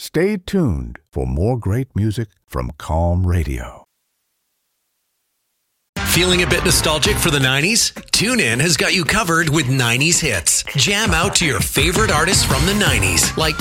Stay tuned for more great music from Calm Radio. Feeling a bit nostalgic for the 90s? TuneIn has got you covered with 90s hits. Jam out to your favorite artists from the 90s, like